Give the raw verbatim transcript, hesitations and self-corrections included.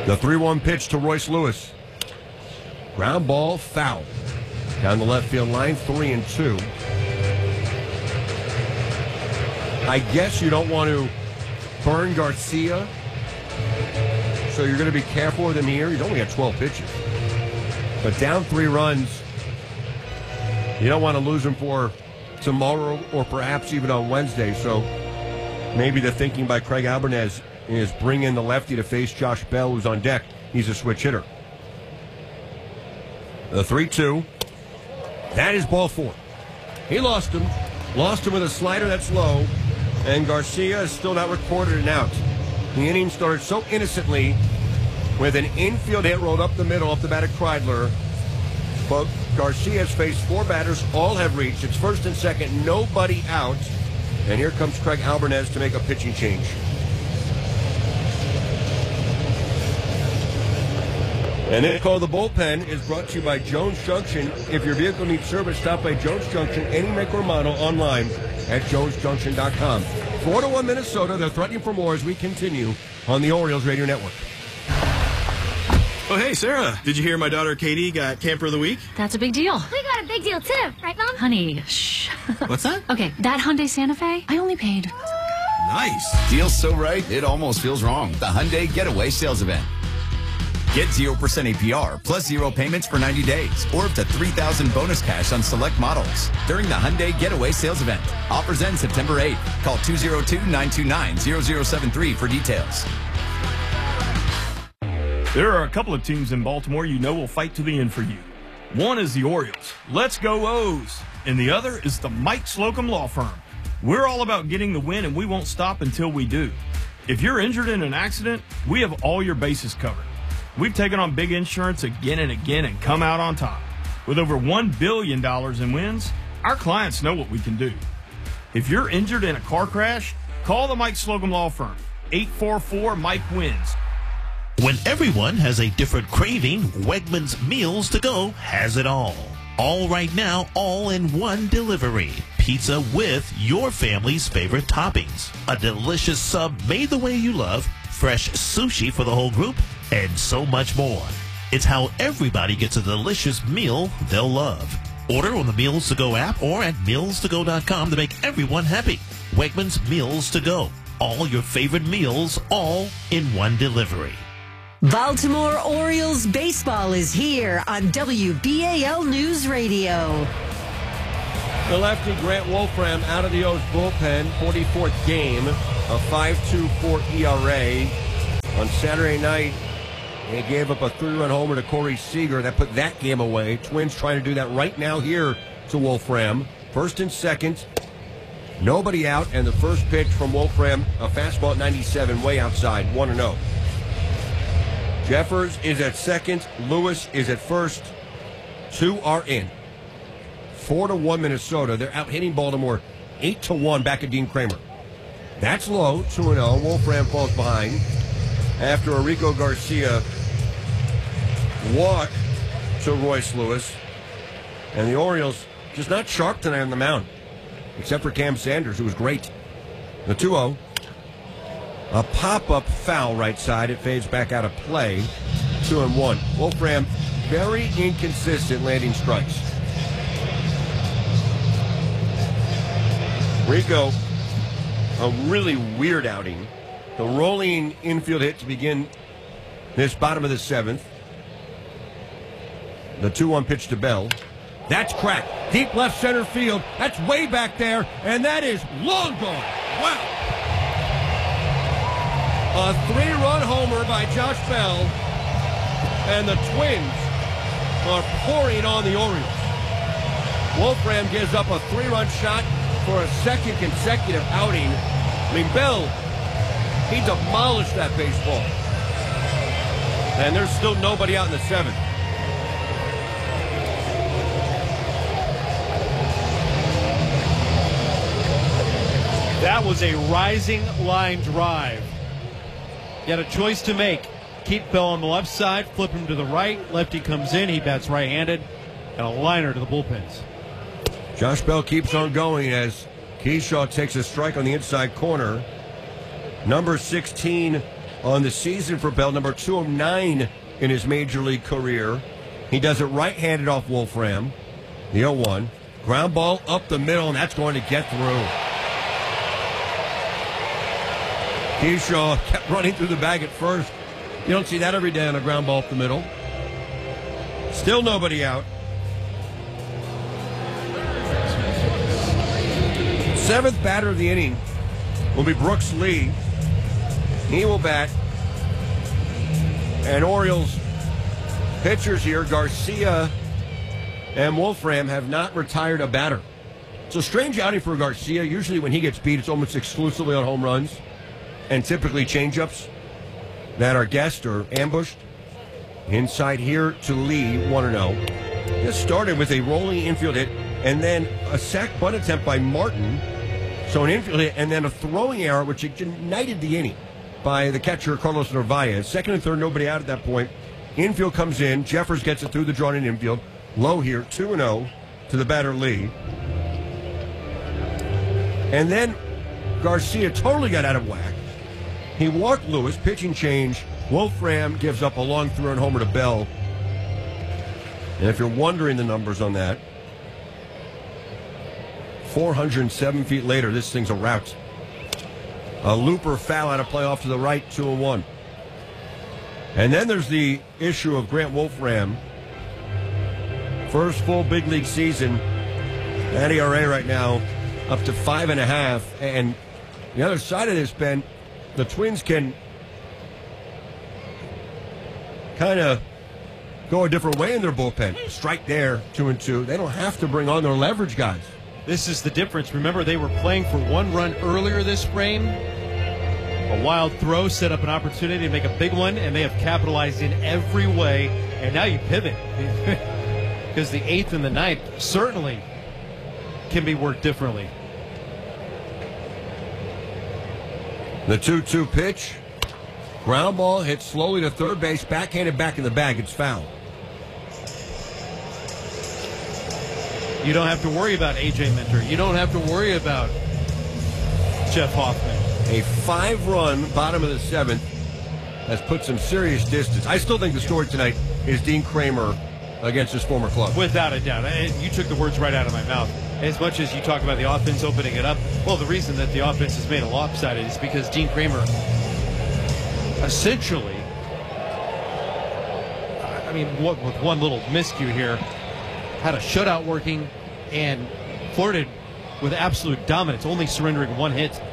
The three one pitch to Royce Lewis. Ground ball, foul. Down the left field line, three and two. I guess you don't want to burn Garcia, so you're going to be careful with him here. He's only got twelve pitches. But down three runs, you don't want to lose him for tomorrow or perhaps even on Wednesday. So maybe the thinking by Craig Albertez is bring in the lefty to face Josh Bell, who's on deck. He's a switch hitter. The three two. That is ball four. He lost him. Lost him with a slider that's low. And Garcia is still not recorded an out. The inning started so innocently with an infield hit rolled up the middle off the bat of Kreidler. But Garcia has faced four batters. All have reached. It's first and second. Nobody out. And here comes Craig Albertez to make a pitching change. And then call the bullpen is brought to you by Jones Junction. If your vehicle needs service, stop by Jones Junction, any make or model, online at jones junction dot com. four to one Minnesota. They're threatening for more as we continue on the Orioles Radio Network. Oh, hey, Sarah. Did you hear my daughter Katie got Camper of the Week? That's a big deal. We got a big deal, too. Right, Mom? Honey, shh. What's that? Okay, that Hyundai Santa Fe, I only paid. Nice. Deal's so right, it almost feels wrong. The Hyundai Getaway Sales Event. Get zero percent A P R plus zero payments for ninety days or up to three thousand dollars bonus cash on select models during the Hyundai Getaway Sales Event. Offers end September eighth. Call two oh two, nine two nine, zero zero seven three for details. There are a couple of teams in Baltimore you know will fight to the end for you. One is the Orioles. Let's go O's. And the other is the Mike Slocum Law Firm. We're all about getting the win, and we won't stop until we do. If you're injured in an accident, we have all your bases covered. We've taken on big insurance again and again and come out on top. With over one billion dollars in wins, our clients know what we can do. If you're injured in a car crash, call the Mike Slocum Law Firm. eight four four, Mike wins. When everyone has a different craving, Wegmans Meals to Go has it all. All right now, all in one delivery. Pizza with your family's favorite toppings. A delicious sub made the way you love. Fresh sushi for the whole group. And so much more. It's how everybody gets a delicious meal they'll love. Order on the Meals to Go app or at meals to go dot com to make everyone happy. Wegmans Meals to Go. All your favorite meals, all in one delivery. Baltimore Orioles baseball is here on W B A L News Radio. The lefty Grant Wolfram out of the O's bullpen, forty-fourth game, a five two four E R A. On Saturday night, they gave up a three-run homer to Corey Seager. That put that game away. Twins trying to do that right now here to Wolfram. First and second, nobody out, and the first pitch from Wolfram, a fastball at ninety-seven, way outside, one and oh. Jeffers is at second. Lewis is at first. Two are in. Four to one Minnesota. They're out hitting Baltimore eight to one back at Dean Kramer. That's low. Two and oh. Wolfram falls behind after a Rico Garcia walk to Royce Lewis. And the Orioles just not sharp tonight on the mound, except for Cam Sanders, who was great. The two oh. A pop-up foul right side. It fades back out of play. Two and one. Wolfram, very inconsistent landing strikes. Rico, a really weird outing. The rolling infield hit to begin this bottom of the seventh. The two one pitch to Bell. That's cracked. Deep left center field. That's way back there, and that is long gone. Wow. A three-run homer by Josh Bell, and the Twins are pouring on the Orioles. Wolfram gives up a three-run shot for a second consecutive outing. I mean, Bell, he demolished that baseball. And there's still nobody out in the seventh. That was a rising line drive. You had a choice to make. Keep Bell on the left side, flip him to the right. Lefty comes in, he bats right-handed, and a liner to the bullpens. Josh Bell keeps on going as Keyshaw takes a strike on the inside corner. Number sixteen on the season for Bell, number two oh nine in his major league career. He does it right-handed off Wolfram. The oh one. Ground ball up the middle, and that's going to get through. Keyshaw kept running through the bag at first. You don't see that every day on a ground ball up the middle. Still nobody out. Seventh batter of the inning will be Brooks Lee. He will bat. And Orioles pitchers here, Garcia and Wolfram, have not retired a batter. It's a strange outing for Garcia. Usually when he gets beat, it's almost exclusively on home runs and typically changeups that are guessed or ambushed. Inside here to Lee, one and oh. This started with a rolling infield hit and then a sac bunt attempt by Martin. So an infield hit and then a throwing error, which ignited the inning by the catcher, Carlos Narvaez. Second and third, nobody out at that point. Infield comes in. Jeffers gets it through the drawn-in infield. Low here, two and oh to the batter, Lee. And then Garcia totally got out of whack. He walked Lewis, pitching change. Wolfram gives up a long throw and homer to Bell. And if you're wondering the numbers on that, four hundred seven feet later, this thing's a rout. A looper foul out of play off to the right, two and one. And then there's the issue of Grant Wolfram. First full big league season. That E R A right now up to five and a half. And the other side of this, Ben, the Twins can kind of go a different way in their bullpen. Strike there, two and two. They don't have to bring on their leverage guys. This is the difference. Remember, they were playing for one run earlier this frame. A wild throw set up an opportunity to make a big one, and they have capitalized in every way. And now you pivot. Because the eighth and the ninth certainly can be worked differently. The two two pitch. Ground ball hit slowly to third base, backhanded back in the bag. It's foul. You don't have to worry about A J Minter. You don't have to worry about Jeff Hoffman. A five-run bottom of the seventh has put some serious distance. I still think the story tonight is Dean Kramer against his former club. Without a doubt. And you took the words right out of my mouth. As much as you talk about the offense opening it up, well, the reason that the offense is made a lopsided is because Dean Kramer essentially, I mean, what, with one little miscue here, had a shutout working and flirted with absolute dominance, only surrendering one hit